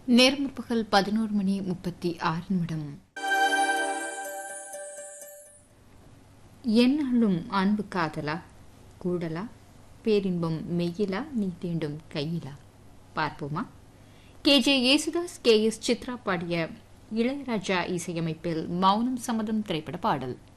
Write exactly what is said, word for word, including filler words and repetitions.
நேரம் முற்பகல் பதினோரு மணி முப்பத்தி ஆறு நிமிடம். என்னாலும் அன்பு காதலா கூடலா பேரின்பம் மெய்யிலா நீ தீண்டும் கையிலா பார்ப்போமா. K J Yesudas K S Chitra பாடிய இளையராஜா இசையமைப்பில் மௌனம் சம்மதம் திரைப்பட பாடல்.